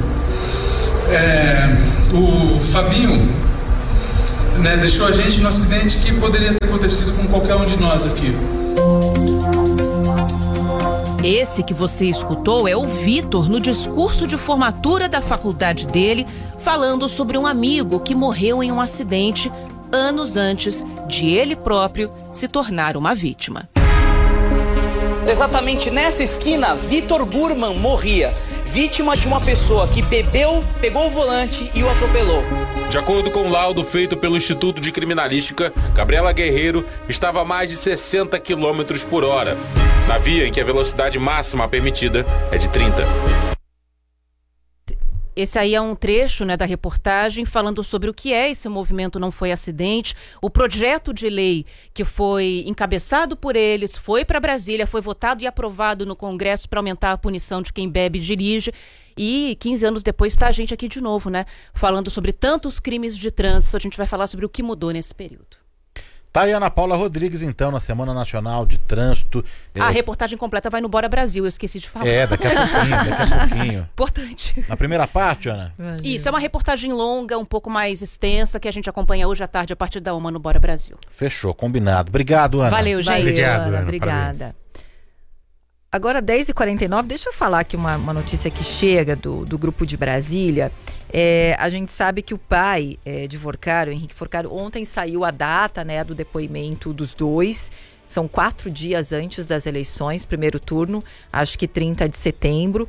O Fabinho, deixou a gente no acidente que poderia ter acontecido com qualquer um de nós aqui. Esse que você escutou é o Vitor no discurso de formatura da faculdade dele, falando sobre um amigo que morreu em um acidente anos antes de ele próprio se tornar uma vítima. Exatamente nessa esquina, Vitor Gurman morria, vítima de uma pessoa que bebeu, pegou o volante e o atropelou. De acordo com o laudo feito pelo Instituto de Criminalística, Gabriela Guerreiro estava a mais de 60 km por hora, na via em que a velocidade máxima permitida é de 30. Esse aí é um trecho, da reportagem falando sobre o que é esse movimento Não Foi Acidente. O projeto de lei que foi encabeçado por eles foi para Brasília, foi votado e aprovado no Congresso para aumentar a punição de quem bebe e dirige. E 15 anos depois está a gente aqui de novo, falando sobre tantos crimes de trânsito. A gente vai falar sobre o que mudou nesse período. Tá aí Ana Paula Rodrigues, então, na Semana Nacional de Trânsito. A reportagem completa vai no Bora Brasil, eu esqueci de falar. Daqui a pouquinho. Importante. Na primeira parte, Ana? Isso, é uma reportagem longa, um pouco mais extensa, que a gente acompanha hoje à tarde, a partir da 1 no Bora Brasil. Fechou, combinado. Obrigado, Ana. Valeu, gente. Obrigado, Ana. Obrigada. Agora, 10h49, deixa eu falar aqui uma notícia que chega do Grupo de Brasília. A gente sabe que o pai de Vorcaro, Henrique Vorcaro, ontem saiu a data do depoimento dos dois. São 4 dias antes das eleições, primeiro turno, acho que 30 de setembro.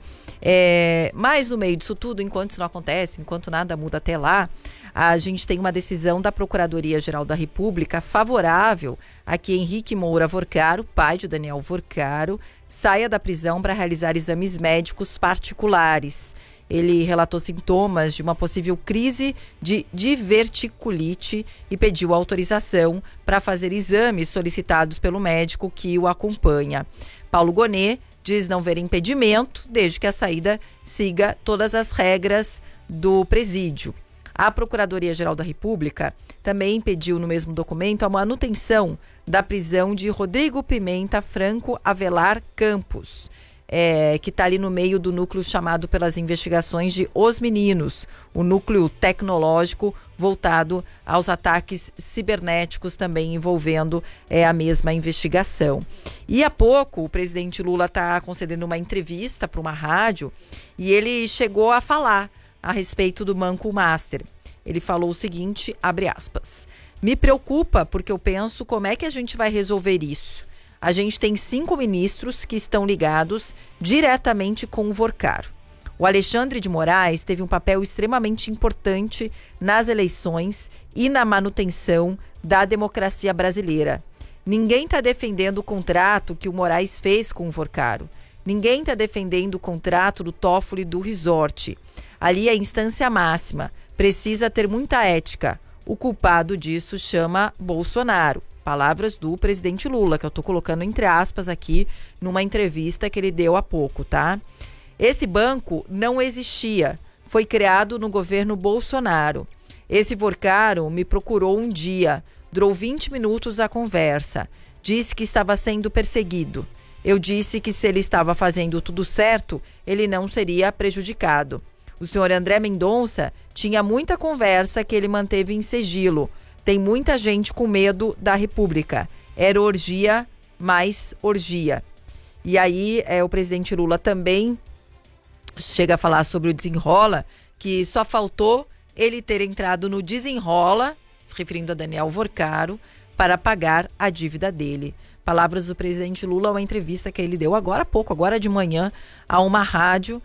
Mas no meio disso tudo, enquanto isso não acontece, enquanto nada muda até lá, a gente tem uma decisão da Procuradoria-Geral da República favorável a que Henrique Moura Vorcaro, pai de Daniel Vorcaro, saia da prisão para realizar exames médicos particulares. Ele relatou sintomas de uma possível crise de diverticulite e pediu autorização para fazer exames solicitados pelo médico que o acompanha. Paulo Gonet diz não ver impedimento, desde que a saída siga todas as regras do presídio. A Procuradoria-Geral da República também pediu no mesmo documento a manutenção da prisão de Rodrigo Pimenta Franco Avelar Campos, que está ali no meio do núcleo chamado pelas investigações de Os Meninos, o núcleo tecnológico voltado aos ataques cibernéticos, também envolvendo a mesma investigação. E há pouco o presidente Lula está concedendo uma entrevista para uma rádio e ele chegou a falar a respeito do Banco Master. Ele falou o seguinte, abre aspas, me preocupa porque eu penso como é que a gente vai resolver isso. A gente tem 5 ministros que estão ligados diretamente com o Vorcaro. O Alexandre de Moraes teve um papel extremamente importante nas eleições e na manutenção da democracia brasileira. Ninguém está defendendo o contrato que o Moraes fez com o Vorcaro. Ninguém está defendendo o contrato do Toffoli do Resort. Ali é a instância máxima. Precisa ter muita ética. O culpado disso chama Bolsonaro. Palavras do presidente Lula, que eu estou colocando entre aspas aqui numa entrevista que ele deu há pouco, tá? Esse banco não existia. Foi criado no governo Bolsonaro. Esse Vorcaro me procurou um dia. Durou 20 minutos a conversa. Disse que estava sendo perseguido. Eu disse que se ele estava fazendo tudo certo, ele não seria prejudicado. O senhor André Mendonça tinha muita conversa que ele manteve em sigilo. Tem muita gente com medo da República. Era orgia, mais orgia. E aí o presidente Lula também chega a falar sobre o Desenrola, que só faltou ele ter entrado no Desenrola, se referindo a Daniel Vorcaro, para pagar a dívida dele. Palavras do presidente Lula, uma entrevista que ele deu agora há pouco, agora de manhã, a uma rádio,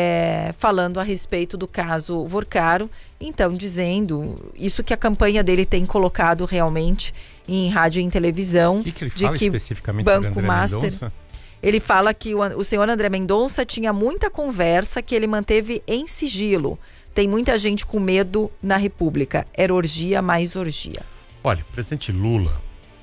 falando a respeito do caso Vorcaro, então dizendo isso que a campanha dele tem colocado realmente em rádio e em televisão. O que ele fala especificamente Banco sobre André Master, Mendonça? Ele fala que o senhor André Mendonça tinha muita conversa que ele manteve em sigilo. Tem muita gente com medo na República. Era orgia mais orgia. Olha, o presidente Lula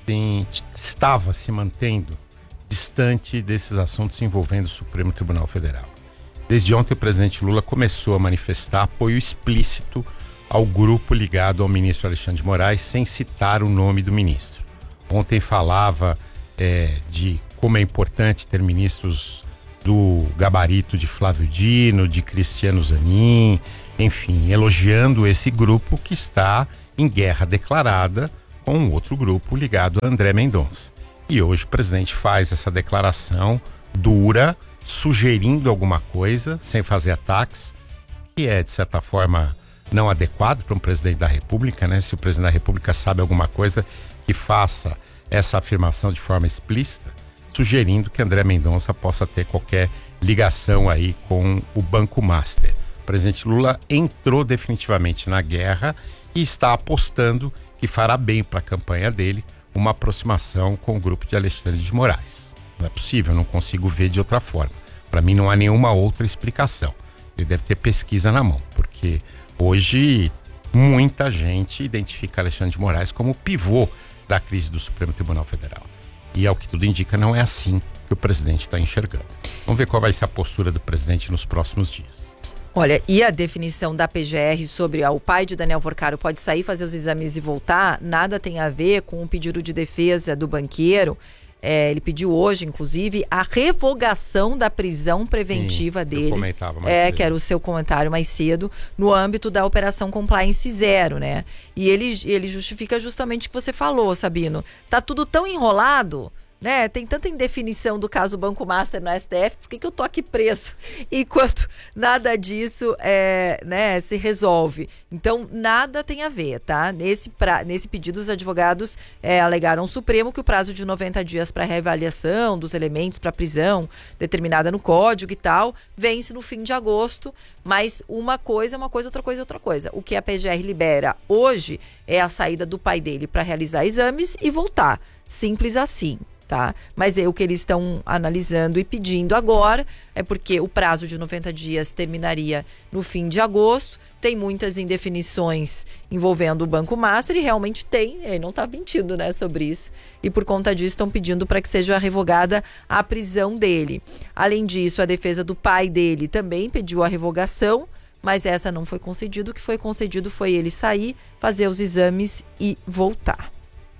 estava se mantendo distante desses assuntos envolvendo o Supremo Tribunal Federal. Desde ontem, o presidente Lula começou a manifestar apoio explícito ao grupo ligado ao ministro Alexandre de Moraes, sem citar o nome do ministro. Ontem falava de como é importante ter ministros do gabarito de Flávio Dino, de Cristiano Zanin, enfim, elogiando esse grupo que está em guerra declarada com um outro grupo ligado a André Mendonça. E hoje o presidente faz essa declaração dura, sugerindo alguma coisa, sem fazer ataques, que é, de certa forma, não adequado para um presidente da República, né? Se o presidente da República sabe alguma coisa, que faça essa afirmação de forma explícita, sugerindo que André Mendonça possa ter qualquer ligação aí com o Banco Master. O presidente Lula entrou definitivamente na guerra e está apostando que fará bem para a campanha dele uma aproximação com o grupo de Alexandre de Moraes. Não é possível, não consigo ver de outra forma. Para mim não há nenhuma outra explicação. Ele deve ter pesquisa na mão, porque hoje muita gente identifica Alexandre de Moraes como o pivô da crise do Supremo Tribunal Federal. E ao que tudo indica, não é assim que o presidente está enxergando. Vamos ver qual vai ser a postura do presidente nos próximos dias. Olha, e a definição da PGR sobre o pai de Daniel Vorcaro pode sair, fazer os exames e voltar, nada tem a ver com o pedido de defesa do banqueiro. Ele pediu hoje, inclusive, a revogação da prisão preventiva dele. Eu comentava mais cedo. Que era o seu comentário mais cedo, no âmbito da Operação Compliance Zero, né? E ele justifica justamente o que você falou, Sabino. Tá tudo tão enrolado, né? Tem tanta indefinição do caso Banco Master no STF, por que eu tô aqui preso? Enquanto nada disso se resolve. Então, nada tem a ver, tá? Nesse pedido, os advogados alegaram ao Supremo que o prazo de 90 dias para reavaliação dos elementos para prisão, determinada no Código e tal, vence no fim de agosto, mas uma coisa é uma coisa, outra coisa é outra coisa. O que a PGR libera hoje é a saída do pai dele para realizar exames e voltar. Simples assim. Tá? Mas o que eles estão analisando e pedindo agora é porque o prazo de 90 dias terminaria no fim de agosto. Tem muitas indefinições envolvendo o Banco Master e realmente tem, ele não está mentindo, né, sobre isso. E por conta disso estão pedindo para que seja revogada a prisão dele. Além disso, a defesa do pai dele também pediu a revogação, mas essa não foi concedida. O que foi concedido foi ele sair, fazer os exames e voltar.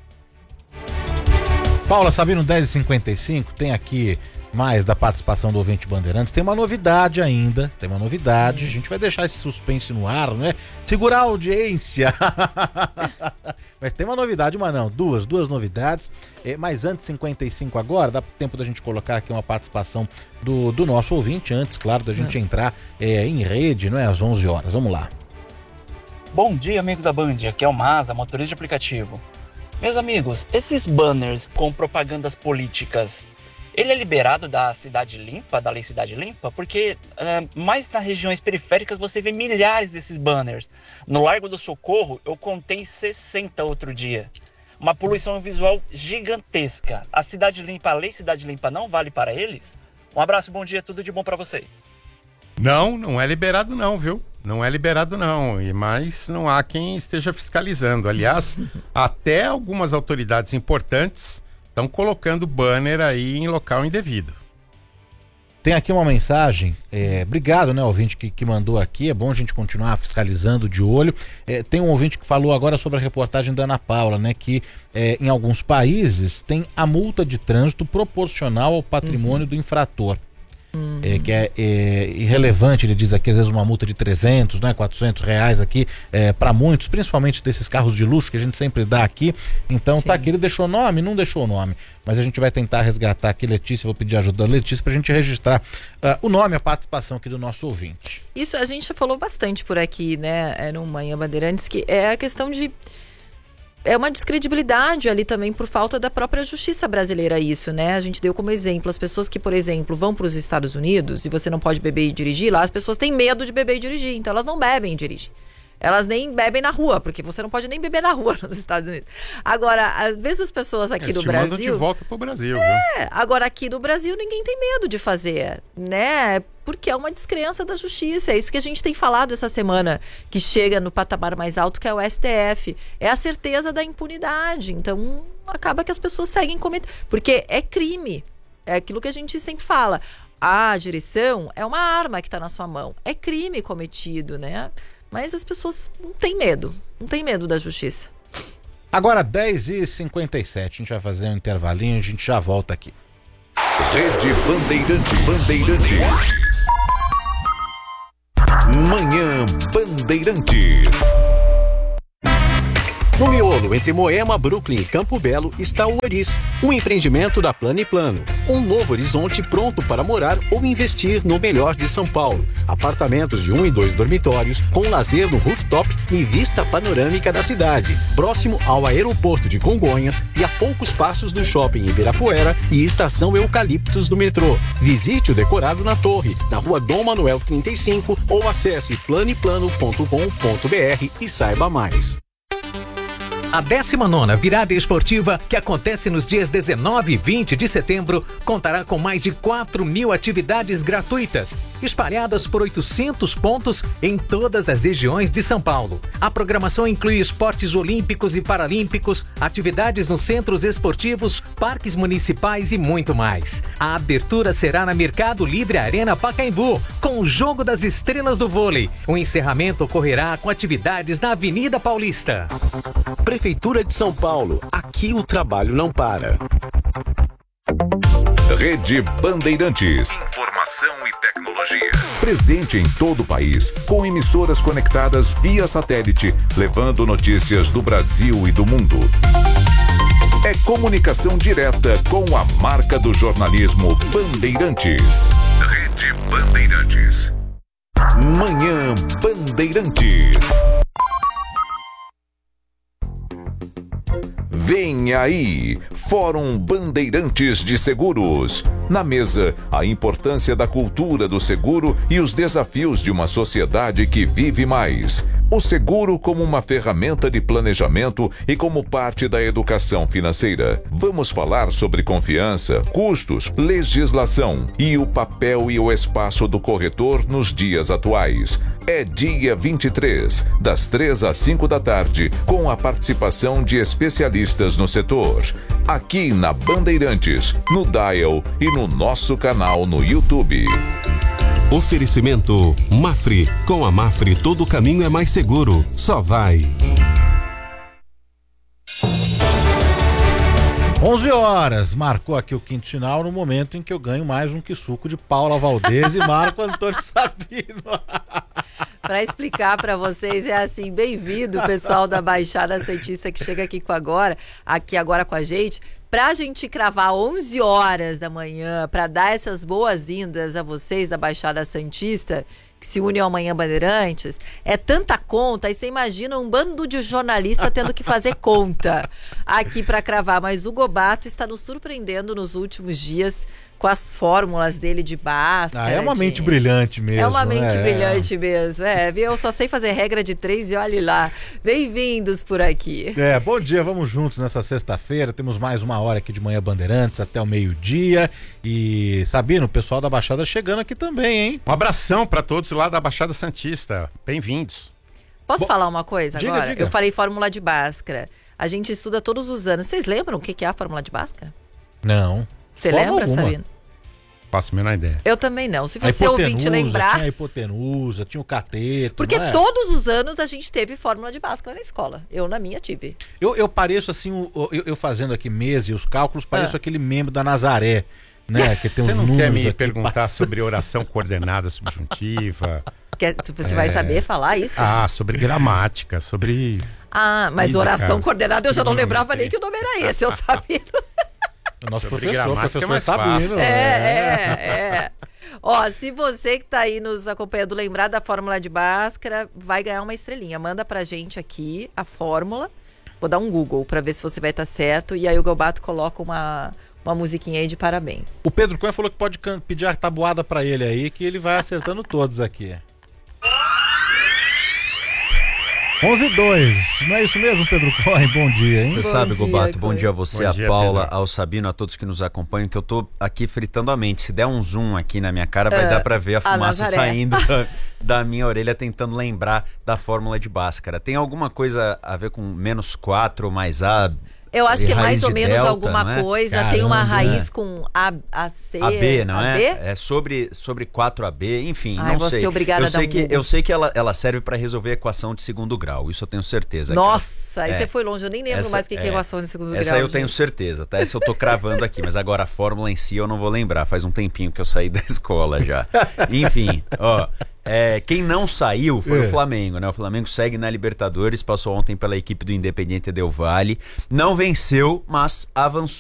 Paula, Sabino, 10h55, tem aqui mais da participação do ouvinte Bandeirantes. Tem uma novidade ainda, a gente vai deixar esse suspense no ar, né? Segurar a audiência. Mas tem uma novidade, duas novidades. Mas antes, 55 agora, dá tempo da gente colocar aqui uma participação do nosso ouvinte, antes, claro, da gente entrar em rede, não é? Às 11 horas, vamos lá. Bom dia, amigos da Band, aqui é o Maza, motorista de aplicativo. Meus amigos, esses banners com propagandas políticas, ele é liberado da Cidade Limpa, da Lei Cidade Limpa? Porque mais nas regiões periféricas você vê milhares desses banners. No Largo do Socorro eu contei 60 outro dia. Uma poluição visual gigantesca. A Cidade Limpa, a Lei Cidade Limpa não vale para eles? Um abraço, bom dia, tudo de bom para vocês. Não é liberado não, viu? Não é liberado não, mas não há quem esteja fiscalizando. Aliás, até algumas autoridades importantes estão colocando banner aí em local indevido. Tem aqui uma mensagem, obrigado, né, ouvinte que mandou aqui, é bom a gente continuar fiscalizando de olho. Tem um ouvinte que falou agora sobre a reportagem da Ana Paula, né, que em alguns países tem a multa de trânsito proporcional ao patrimônio do infrator. Que é irrelevante, ele diz aqui, às vezes uma multa de 300, né, 400 reais aqui, para muitos, principalmente desses carros de luxo que a gente sempre dá aqui. Então, tá aqui, ele deixou nome, não deixou nome, mas a gente vai tentar resgatar aqui, Letícia, vou pedir ajuda da Letícia pra gente registrar o nome, a participação aqui do nosso ouvinte. Isso a gente já falou bastante por aqui, né, no Manhã Bandeirantes, que é a questão de uma descredibilidade ali também por falta da própria justiça brasileira isso, né? A gente deu como exemplo as pessoas que, por exemplo, vão para os Estados Unidos e você não pode beber e dirigir, lá as pessoas têm medo de beber e dirigir, então elas não bebem e dirigem. Elas nem bebem na rua, porque você não pode nem beber na rua nos Estados Unidos. Agora, às vezes as pessoas aqui do Brasil... Eles te mandam de volta pro Brasil, viu? Agora aqui no Brasil ninguém tem medo de fazer, né? Porque é uma descrença da justiça. É isso que a gente tem falado essa semana, que chega no patamar mais alto, que é o STF. É a certeza da impunidade. Então, acaba que as pessoas seguem cometendo. Porque é crime. É aquilo que a gente sempre fala. A direção é uma arma que está na sua mão. É crime cometido, né? Mas as pessoas não têm medo da justiça. Agora 10h57, a gente vai fazer um intervalinho, a gente já volta aqui. Rede Bandeirantes. Manhã Bandeirantes. No miolo entre Moema, Brooklyn e Campo Belo está o Oris, um empreendimento da Plano e Plano. Um novo horizonte pronto para morar ou investir no melhor de São Paulo. Apartamentos de 1 e 2 dormitórios, com lazer no rooftop e vista panorâmica da cidade. Próximo ao aeroporto de Congonhas e a poucos passos do shopping Ibirapuera e estação Eucaliptos do metrô. Visite o decorado na torre, na rua Dom Manuel 35 ou acesse planeplano.com.br e saiba mais. A 19ª Virada Esportiva, que acontece nos dias 19 e 20 de setembro, contará com mais de 4.000 atividades gratuitas, espalhadas por 800 pontos em todas as regiões de São Paulo. A programação inclui esportes olímpicos e paralímpicos, atividades nos centros esportivos, parques municipais e muito mais. A abertura será na Mercado Livre Arena Pacaembu, com o Jogo das Estrelas do Vôlei. O encerramento ocorrerá com atividades na Avenida Paulista. Prefeitura de São Paulo, aqui o trabalho não para. Rede Bandeirantes. Informação e tecnologia. Presente em todo o país, com emissoras conectadas via satélite, levando notícias do Brasil e do mundo. É comunicação direta com a marca do jornalismo Bandeirantes. Rede Bandeirantes. Manhã Bandeirantes. Vem aí, Fórum Bandeirantes de Seguros. Na mesa, a importância da cultura do seguro e os desafios de uma sociedade que vive mais. O seguro como uma ferramenta de planejamento e como parte da educação financeira. Vamos falar sobre confiança, custos, legislação e o papel e o espaço do corretor nos dias atuais. É dia 23, das 3 às 5 da tarde, com a participação de especialistas no setor. Aqui na Bandeirantes, no Dial e no nosso canal no YouTube. Oferecimento Mafre. Com a Mafre todo caminho é mais seguro. Só vai. 11 horas, marcou aqui o quinto sinal no momento em que eu ganho mais um quisuco de Paula Valdez e Marco Antônio Sabino. Para explicar para vocês, é assim, bem-vindo o pessoal da Baixada Santista que chega aqui agora com a gente, pra gente cravar 11 horas da manhã, para dar essas boas-vindas a vocês da Baixada Santista, que se unem ao Manhã Bandeirantes. É tanta conta, aí você imagina um bando de jornalista tendo que fazer conta aqui para cravar, mas o Gobato está nos surpreendendo nos últimos dias com as fórmulas dele de Bhaskara. É uma mente brilhante mesmo. É uma mente brilhante mesmo. Eu só sei fazer regra de 3 e olhe lá. Bem-vindos por aqui. Bom dia, vamos juntos nessa sexta-feira. Temos mais uma hora aqui de Manhã Bandeirantes até o meio-dia. E Sabino, o pessoal da Baixada chegando aqui também, hein? Um abração para todos lá da Baixada Santista. Bem-vindos. Posso falar uma coisa agora? Diga. Eu falei fórmula de Bhaskara. A gente estuda todos os anos. Vocês lembram o que é a fórmula de Bhaskara? Não. Você lembra, Sabino? Faço a menor ideia. Eu também não. Se você ouvinte lembrar... Tinha a hipotenusa, tinha o cateto. Porque todos os anos a gente teve fórmula de Bhaskara na escola. Eu, na minha, tive. Eu pareço assim, eu fazendo aqui meses e os cálculos, pareço aquele membro da Nazaré, né? Que tem uns números. Você não quer me perguntar sobre oração coordenada subjuntiva? Você vai saber falar isso? Sobre gramática, sobre... mas física, oração coordenada eu já não lembrava nem que o nome era esse, eu sabia. O nosso professor Sabino. Ó, se você que tá aí nos acompanhando lembrar da fórmula de Bhaskara, vai ganhar uma estrelinha. Manda pra gente aqui a fórmula. Vou dar um Google pra ver se você vai estar certo. E aí o Gobato coloca uma musiquinha aí de parabéns. O Pedro Cunha falou que pode pedir a tabuada pra ele aí, que ele vai acertando todos aqui. 11:02, não é isso mesmo, Pedro Corre? Bom dia, hein? Você sabe, Gobato, bom dia a você, a Paula, ao Sabino, a todos que nos acompanham, que eu tô aqui fritando a mente. Se der um zoom aqui na minha cara, vai dar pra ver a fumaça saindo da minha orelha, tentando lembrar da fórmula de Bhaskara. Tem alguma coisa a ver com -4 ou mais A? Eu acho que é mais ou menos delta, alguma coisa. Caramba, tem uma raiz com AC. AB, não AB? É sobre 4AB, enfim, Ai, não vou sei. ser obrigada a dar um Google. Eu sei que ela serve para resolver a equação de segundo grau, isso eu tenho certeza. Nossa, aí você foi longe, eu nem lembro mais o que é equação de segundo grau. Essa eu tenho certeza, tá? Essa eu tô cravando aqui, mas agora a fórmula em si eu não vou lembrar, faz um tempinho que eu saí da escola já. Enfim, ó... quem não saiu foi o Flamengo, né? O Flamengo segue na Libertadores, passou ontem pela equipe do Independiente Del Valle, não venceu, mas avançou.